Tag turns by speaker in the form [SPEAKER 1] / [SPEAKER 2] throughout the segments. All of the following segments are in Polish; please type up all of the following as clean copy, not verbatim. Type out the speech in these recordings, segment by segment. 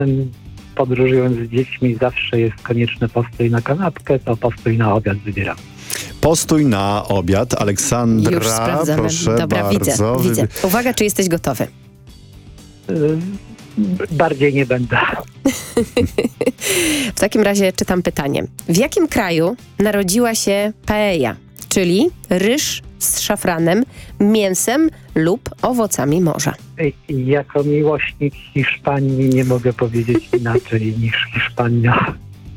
[SPEAKER 1] Podróżując z dziećmi zawsze jest konieczny postój na kanapkę, to postój na obiad wybieram.
[SPEAKER 2] Postój na obiad. Aleksandra,
[SPEAKER 3] Już sprawdzamy.
[SPEAKER 2] proszę
[SPEAKER 3] Dobra,
[SPEAKER 2] bardzo.
[SPEAKER 3] widzę. Uwaga, czy jesteś gotowy?
[SPEAKER 1] Bardziej nie będę.
[SPEAKER 3] W takim razie czytam pytanie. W jakim kraju narodziła się paella, czyli ryż z szafranem, mięsem lub owocami morza?
[SPEAKER 1] Jako miłośnik Hiszpanii nie mogę powiedzieć inaczej niż Hiszpania.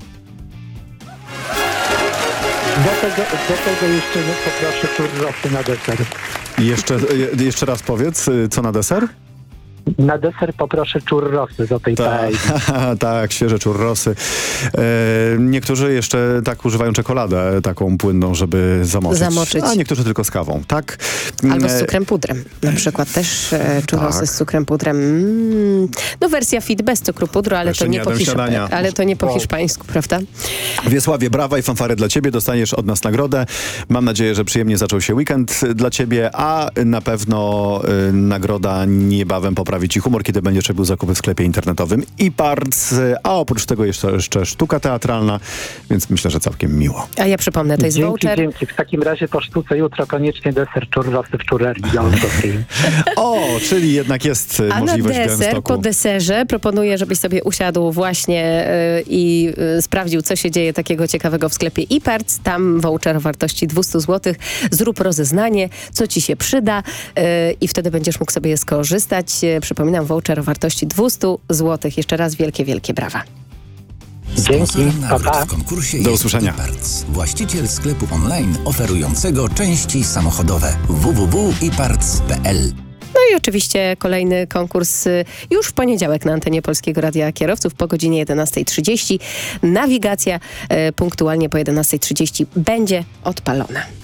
[SPEAKER 1] Do tego jeszcze poproszę churrosy na deser.
[SPEAKER 2] Jeszcze raz powiedz, co na deser?
[SPEAKER 1] Na deser poproszę churrosy do tej paelli.
[SPEAKER 2] Tak, świeże churrosy. Niektórzy jeszcze tak używają czekoladę taką płynną, żeby zamoczyć. A niektórzy tylko z kawą, tak?
[SPEAKER 3] Albo z cukrem pudrem. Na przykład też churrosy
[SPEAKER 2] tak.
[SPEAKER 3] z cukrem pudrem. No wersja fit bez cukru pudru, ale to nie po hiszpańsku, prawda?
[SPEAKER 2] Wiesławie, brawa i fanfary dla ciebie. Dostaniesz od nas nagrodę. Mam nadzieję, że przyjemnie zaczął się weekend dla ciebie, a na pewno nagroda niebawem poprawi ci humor, kiedy będziesz robił zakupy w sklepie internetowym iParts, a oprócz tego jeszcze sztuka teatralna, więc myślę, że całkiem miło.
[SPEAKER 3] A ja przypomnę, to jest voucher.
[SPEAKER 1] Dzięki. W takim razie po sztuce jutro koniecznie deser churrosy w churrerii białostockiej.
[SPEAKER 2] O, czyli jednak jest możliwość w
[SPEAKER 3] A na deser, po deserze proponuję, żebyś sobie usiadł właśnie i sprawdził, co się dzieje takiego ciekawego w sklepie iParts. Tam voucher o wartości 200 zł. Zrób rozeznanie, co ci się przyda i wtedy będziesz mógł sobie skorzystać. Przypominam, voucher o wartości 200 zł. Jeszcze raz wielkie brawa.
[SPEAKER 1] Dzięki,
[SPEAKER 4] w konkursie
[SPEAKER 2] do usłyszenia.
[SPEAKER 4] iParts, właściciel sklepu online oferującego części samochodowe www.iparts.pl.
[SPEAKER 3] No i oczywiście kolejny konkurs już w poniedziałek na antenie Polskiego Radia Kierowców po godzinie 11:30. Nawigacja punktualnie po 11:30 będzie odpalona.